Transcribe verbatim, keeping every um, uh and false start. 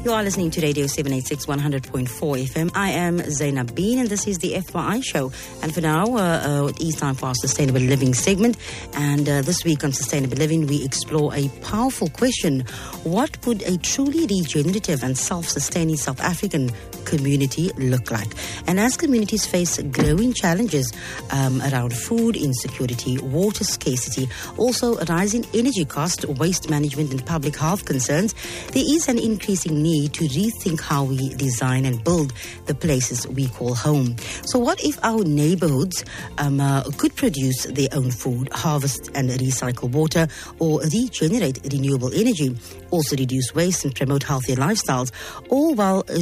You are listening to Radio seven eighty-six one hundred point four F M. I am Zainab Bean and this is the F Y I show. And for now, uh, uh, it is time for our Sustainable Living segment. And uh, this week on Sustainable Living, we explore a powerful question. What would a truly regenerative and self-sustaining South African community look like? And as communities face growing challenges um, around food insecurity, water scarcity, also a rising energy cost, waste management and public health concerns, there is an increasing need to rethink how we design and build the places we call home. So what if our neighborhoods um, uh, could produce their own food, harvest and recycle water, or regenerate renewable energy, also reduce waste and promote healthier lifestyles, all while